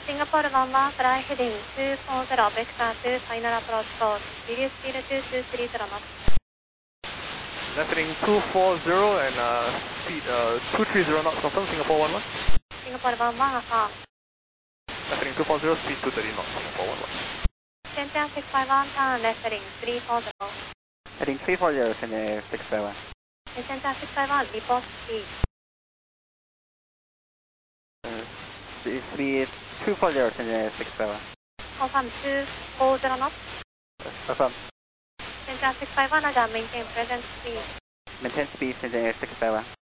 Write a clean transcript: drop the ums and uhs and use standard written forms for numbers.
Singapore 11, fly heading 240, vector to final approach course, reduce speed to 230 knots. Left heading 240 and speed 230 knots, confirm Singapore 11. Singapore 11, affirm. Left heading 240, speed 230 knots, Singapore 11. Shenzhen 651, turn left heading 340. Heading 340, Shenzhen 651. Shenzhen 651, report speed. Speed 240, Shenzhen 651. Confirm 240 knots. Affirm. Shenzhen 651, again maintain present speed. Maintain speed, Shenzhen 651.